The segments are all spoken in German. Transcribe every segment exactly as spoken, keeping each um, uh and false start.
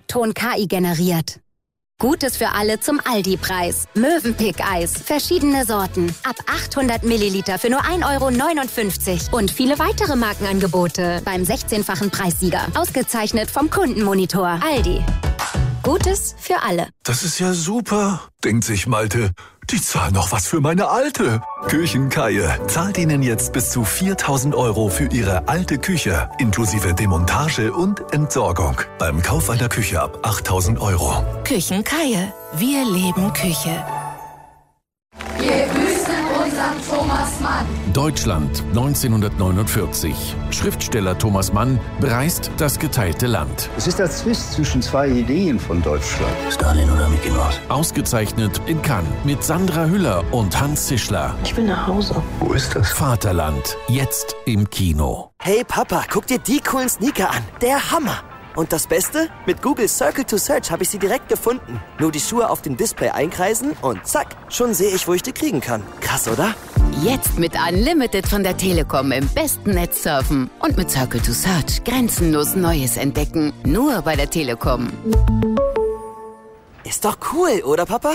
Ton-K I generiert. Gutes für alle zum Aldi-Preis. Mövenpick-Eis. Verschiedene Sorten. Ab achthundert Milliliter für nur ein Euro neunundfünfzig. Und viele weitere Markenangebote beim sechzehnfachen Preissieger. Ausgezeichnet vom Kundenmonitor. Aldi. Gutes für alle. Das ist ja super, denkt sich Malte. Die zahlen noch was für meine Alte. Küchenkeie zahlt Ihnen jetzt bis zu viertausend Euro für Ihre alte Küche, inklusive Demontage und Entsorgung. Beim Kauf einer Küche ab achttausend Euro. Küchenkeie. Wir leben Küche. Wir grüßen unseren Thomas Mann. Deutschland neunzehnhundertneunundvierzig. Schriftsteller Thomas Mann bereist das geteilte Land. Es ist der Zwist zwischen zwei Ideen von Deutschland. Stalin oder Mickey Mouse? Ausgezeichnet in Cannes mit Sandra Hüller und Hans Zischler. Ich will nach Hause. Wo ist das? Vaterland, jetzt im Kino. Hey Papa, guck dir die coolen Sneaker an. Der Hammer. Und das Beste? Mit Google Circle to Search habe ich sie direkt gefunden. Nur die Schuhe auf dem Display einkreisen und zack, schon sehe ich, wo ich die kriegen kann. Krass, oder? Jetzt mit Unlimited von der Telekom im besten Netz surfen. Und mit Circle to Search grenzenlos Neues entdecken. Nur bei der Telekom. Ist doch cool, oder Papa?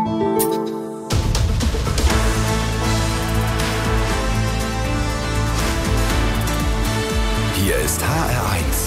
Hier ist H R eins.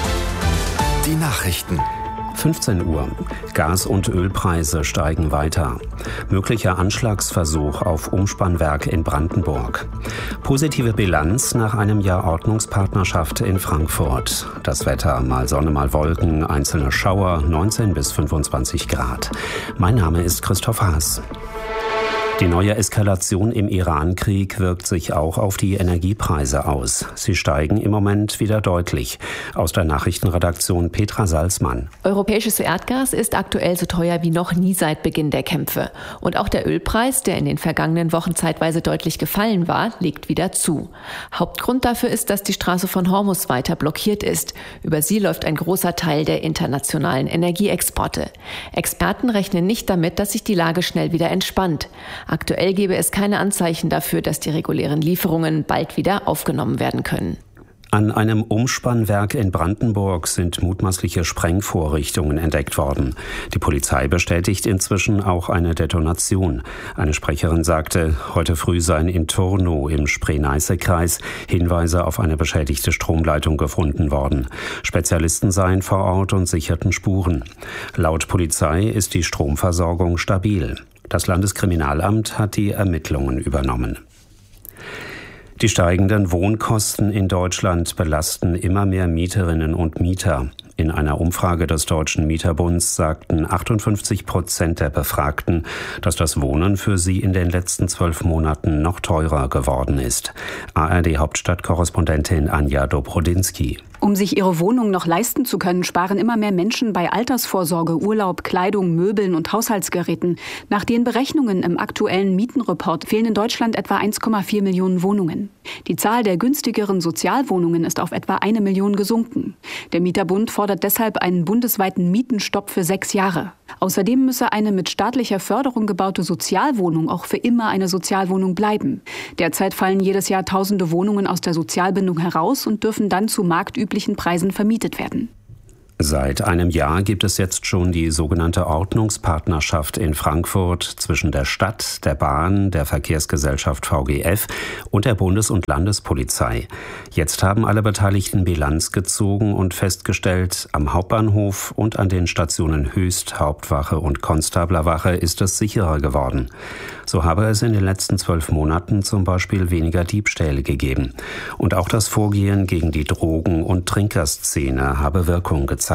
Die Nachrichten. fünfzehn Uhr. Gas- und Ölpreise steigen weiter. Möglicher Anschlagsversuch auf Umspannwerk in Brandenburg. Positive Bilanz nach einem Jahr Ordnungspartnerschaft in Frankfurt. Das Wetter, mal Sonne, mal Wolken, einzelne Schauer, neunzehn bis fünfundzwanzig Grad. Mein Name ist Christoph Haas. Die neue Eskalation im Iran-Krieg wirkt sich auch auf die Energiepreise aus. Sie steigen im Moment wieder deutlich. Aus der Nachrichtenredaktion Petra Salzmann. Europäisches Erdgas ist aktuell so teuer wie noch nie seit Beginn der Kämpfe. Und auch der Ölpreis, der in den vergangenen Wochen zeitweise deutlich gefallen war, legt wieder zu. Hauptgrund dafür ist, dass die Straße von Hormuz weiter blockiert ist. Über sie läuft ein großer Teil der internationalen Energieexporte. Experten rechnen nicht damit, dass sich die Lage schnell wieder entspannt. Aktuell gäbe es keine Anzeichen dafür, dass die regulären Lieferungen bald wieder aufgenommen werden können. An einem Umspannwerk in Brandenburg sind mutmaßliche Sprengvorrichtungen entdeckt worden. Die Polizei bestätigt inzwischen auch eine Detonation. Eine Sprecherin sagte, heute früh seien in Turnow im Spree-Neiße-Kreis Hinweise auf eine beschädigte Stromleitung gefunden worden. Spezialisten seien vor Ort und sicherten Spuren. Laut Polizei ist die Stromversorgung stabil. Das Landeskriminalamt hat die Ermittlungen übernommen. Die steigenden Wohnkosten in Deutschland belasten immer mehr Mieterinnen und Mieter. In einer Umfrage des Deutschen Mieterbunds sagten achtundfünfzig Prozent der Befragten, dass das Wohnen für sie in den letzten zwölf Monaten noch teurer geworden ist. A R D-Hauptstadtkorrespondentin Anja Dobrodinsky. Um sich ihre Wohnung noch leisten zu können, sparen immer mehr Menschen bei Altersvorsorge, Urlaub, Kleidung, Möbeln und Haushaltsgeräten. Nach den Berechnungen im aktuellen Mietenreport fehlen in Deutschland etwa eins Komma vier Millionen Wohnungen. Die Zahl der günstigeren Sozialwohnungen ist auf etwa eine Million gesunken. Der Mieterbund fordert deshalb einen bundesweiten Mietenstopp für sechs Jahre. Außerdem müsse eine mit staatlicher Förderung gebaute Sozialwohnung auch für immer eine Sozialwohnung bleiben. Derzeit fallen jedes Jahr tausende Wohnungen aus der Sozialbindung heraus und dürfen dann zu marktüblichen Preisen vermietet werden. Seit einem Jahr gibt es jetzt schon die sogenannte Ordnungspartnerschaft in Frankfurt zwischen der Stadt, der Bahn, der Verkehrsgesellschaft V G F und der Bundes- und Landespolizei. Jetzt haben alle Beteiligten Bilanz gezogen und festgestellt, am Hauptbahnhof und an den Stationen Höchst, Hauptwache und Konstablerwache ist es sicherer geworden. So habe es in den letzten zwölf Monaten zum Beispiel weniger Diebstähle gegeben. Und auch das Vorgehen gegen die Drogen- und Trinkerszene habe Wirkung gezeigt.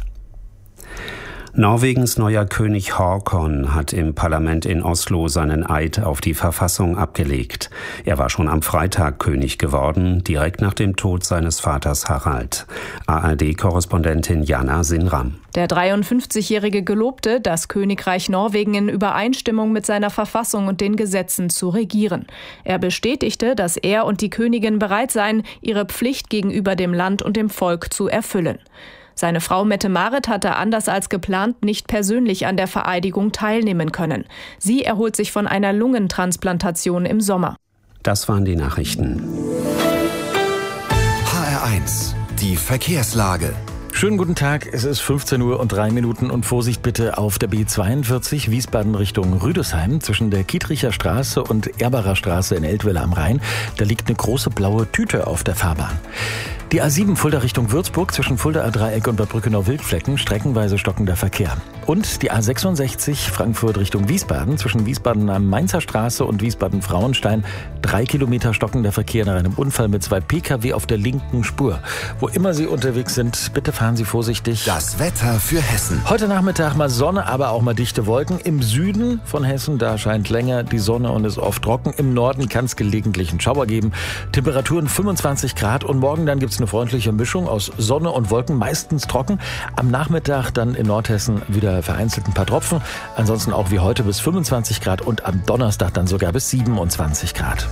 Norwegens neuer König Håkon hat im Parlament in Oslo seinen Eid auf die Verfassung abgelegt. Er war schon am Freitag König geworden, direkt nach dem Tod seines Vaters Harald. A R D-Korrespondentin Jana Sinram. Der dreiundfünfzigjährige gelobte, das Königreich Norwegen in Übereinstimmung mit seiner Verfassung und den Gesetzen zu regieren. Er bestätigte, dass er und die Königin bereit seien, ihre Pflicht gegenüber dem Land und dem Volk zu erfüllen. Seine Frau Mette-Marit hatte anders als geplant nicht persönlich an der Vereidigung teilnehmen können. Sie erholt sich von einer Lungentransplantation im Sommer. Das waren die Nachrichten. H R eins, die Verkehrslage. Schönen guten Tag, es ist fünfzehn Uhr und drei Minuten und Vorsicht bitte auf der B zweiundvierzig Wiesbaden Richtung Rüdesheim zwischen der Kietricher Straße und Erbacher Straße in Eltville am Rhein. Da liegt eine große blaue Tüte auf der Fahrbahn. Die A sieben Fulda Richtung Würzburg zwischen Fuldaer Dreieck und Bad Brückenau-Wildflecken streckenweise stockender Verkehr. Und die A sechsundsechzig Frankfurt Richtung Wiesbaden zwischen Wiesbaden am Mainzer Straße und Wiesbaden-Frauenstein drei Kilometer stockender Verkehr nach einem Unfall mit zwei Pkw auf der linken Spur. Wo immer Sie unterwegs sind, bitte fahren Sie vorsichtig. Das Wetter für Hessen. Heute Nachmittag mal Sonne, aber auch mal dichte Wolken. Im Süden von Hessen, da scheint länger die Sonne und ist oft trocken. Im Norden kann es gelegentlich einen Schauer geben. Temperaturen fünfundzwanzig Grad und morgen dann gibt es eine freundliche Mischung aus Sonne und Wolken, meistens trocken. Am Nachmittag dann in Nordhessen wieder vereinzelt ein paar Tropfen. Ansonsten auch wie heute bis fünfundzwanzig Grad und am Donnerstag dann sogar bis siebenundzwanzig Grad.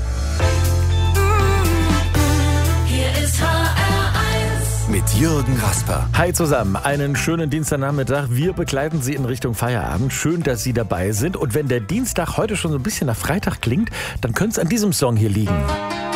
Hier ist H R eins mit Jürgen Rasper. Hi zusammen, einen schönen Dienstagnachmittag. Wir begleiten Sie in Richtung Feierabend. Schön, dass Sie dabei sind. Und wenn der Dienstag heute schon so ein bisschen nach Freitag klingt, dann könnte es an diesem Song hier liegen.